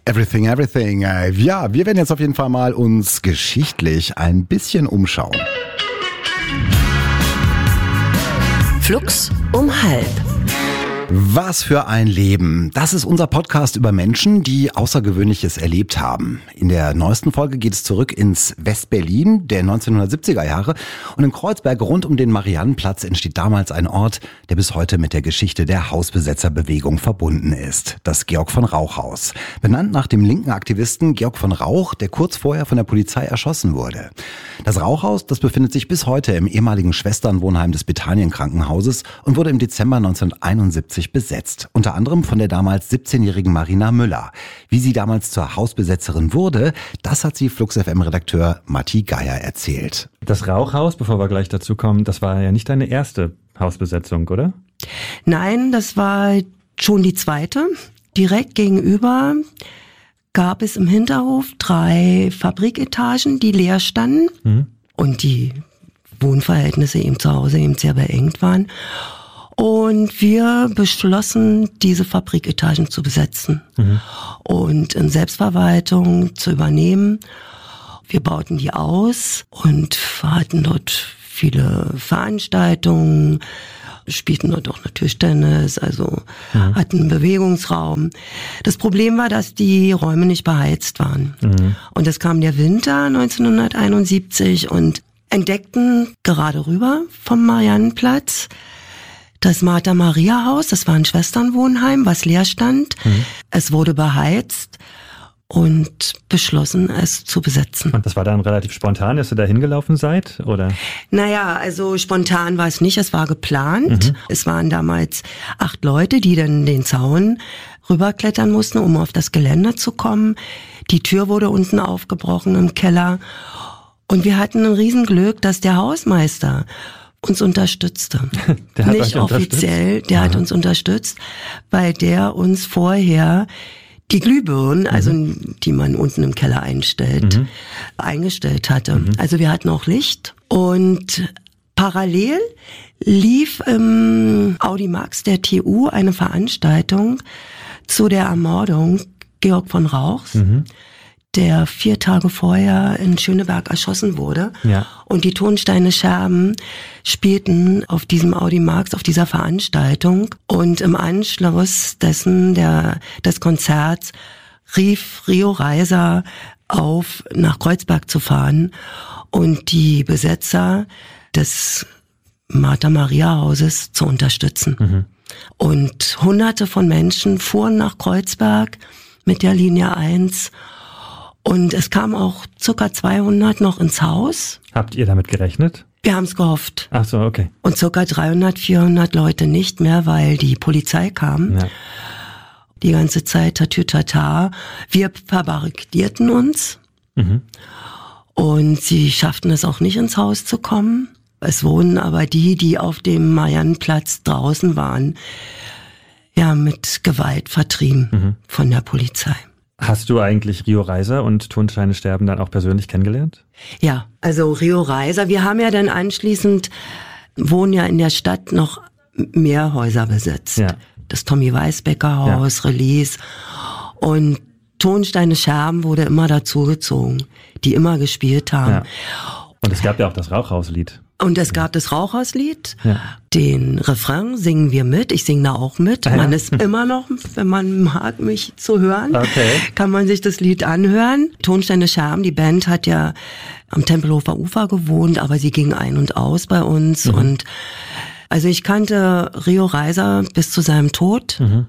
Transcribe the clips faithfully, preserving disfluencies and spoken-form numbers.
Everything, everything. Ja, wir werden jetzt auf jeden Fall mal uns geschichtlich ein bisschen umschauen. Flux um halb. Was für ein Leben. Das ist unser Podcast über Menschen, die Außergewöhnliches erlebt haben. In der neuesten Folge geht es zurück ins West-Berlin der neunzehnhundertsiebziger Jahre. Und in Kreuzberg rund um den Mariannenplatz entsteht damals ein Ort, der bis heute mit der Geschichte der Hausbesetzerbewegung verbunden ist. Das Georg von Rauch Haus. Benannt nach dem linken Aktivisten Georg von Rauch, der kurz vorher von der Polizei erschossen wurde. Das Rauchhaus, das befindet sich bis heute im ehemaligen Schwesternwohnheim des Bethanien-Krankenhauses und wurde im Dezember neunzehnhunderteinundsiebzig besetzt. Unter anderem von der damals siebzehnjährigen Marina Müller. Wie sie damals zur Hausbesetzerin wurde, das hat sie Flux F M-Redakteur Matti Geier erzählt. Das Rauchhaus, bevor wir gleich dazu kommen, das war ja nicht deine erste Hausbesetzung, oder? Nein, das war schon die zweite. Direkt gegenüber gab es im Hinterhof drei Fabriketagen, die leer standen mhm. und die Wohnverhältnisse eben zu Hause eben sehr beengt waren. Und wir beschlossen, diese Fabriketagen zu besetzen mhm. und in Selbstverwaltung zu übernehmen. Wir bauten die aus und hatten dort viele Veranstaltungen, spielten dort auch natürlich Tennis, also mhm. hatten einen Bewegungsraum. Das Problem war, dass die Räume nicht beheizt waren. Mhm. Und es kam der Winter neunzehnhunderteinundsiebzig und entdeckten gerade rüber vom Mariannenplatz das Martha-Maria-Haus, das war ein Schwesternwohnheim, was leer stand. Mhm. Es wurde beheizt und beschlossen, es zu besetzen. Und das war dann relativ spontan, dass ihr da hingelaufen seid, oder? Naja, also spontan war es nicht, es war geplant. Mhm. Es waren damals acht Leute, die dann den Zaun rüberklettern mussten, um auf das Gelände zu kommen. Die Tür wurde unten aufgebrochen im Keller. Und wir hatten ein Riesenglück, dass der Hausmeister uns unterstützte. Der hat Nicht euch offiziell, unterstützt? der Aha. hat uns unterstützt, weil der uns vorher die Glühbirnen, mhm. also die man unten im Keller einstellt, mhm. eingestellt hatte. Mhm. Also wir hatten auch Licht und parallel lief im Audimax der T U eine Veranstaltung zu der Ermordung Georg von Rauchs, mhm. der vier Tage vorher in Schöneberg erschossen wurde. Ja. Und die Tonsteine Scherben spielten auf diesem Audimax, auf dieser Veranstaltung. Und im Anschluss dessen, der, des Konzerts, rief Rio Reiser auf, nach Kreuzberg zu fahren und die Besetzer des Martha-Maria-Hauses zu unterstützen. Mhm. Und hunderte von Menschen fuhren nach Kreuzberg mit der Linie eins. Und es kamen auch circa zweihundert noch ins Haus. Habt ihr damit gerechnet? Wir haben es gehofft. Ach so, okay. Und circa dreihundert, vierhundert Leute nicht mehr, weil die Polizei kam. Ja. Die ganze Zeit Tatütata. Wir verbarrikadierten uns. Mhm. Und sie schafften es auch nicht ins Haus zu kommen. Es wurden aber die, die auf dem Mariannenplatz draußen waren, ja, mit Gewalt vertrieben mhm. von der Polizei. Hast du eigentlich Rio Reiser und Tonsteine Sterben dann auch persönlich kennengelernt? Ja, also Rio Reiser, wir haben ja dann anschließend, wohnen ja in der Stadt noch mehr Häuser besetzt. Ja. Das Tommy Weisbecker Haus, ja. Release und Tonsteine Scherben wurde immer dazugezogen, die immer gespielt haben. Ja. Und es gab ja auch das Rauchhauslied. Und es gab das Rauchhauslied, ja. Den Refrain singen wir mit, ich singe da auch mit. Ah, ja. Man ist immer noch, wenn man mag, mich zu hören, okay. kann man sich das Lied anhören. Tonsteine Scherben, die Band hat ja am Tempelhofer Ufer gewohnt, aber sie ging ein und aus bei uns. Mhm. Und also ich kannte Rio Reiser bis zu seinem Tod mhm.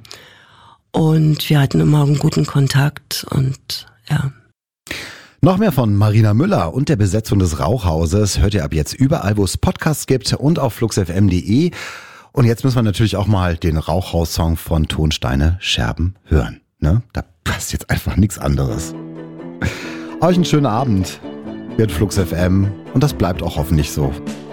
und wir hatten immer einen guten Kontakt und ja. Noch mehr von Marina Müller und der Besetzung des Rauchhauses hört ihr ab jetzt überall, wo es Podcasts gibt und auf flux f m punkt d e. Und jetzt müssen wir natürlich auch mal den Rauchhaus-Song von Tonsteine Scherben hören. Ne? Da passt jetzt einfach nichts anderes. Euch einen schönen Abend. Hört Flux F M und das bleibt auch hoffentlich so.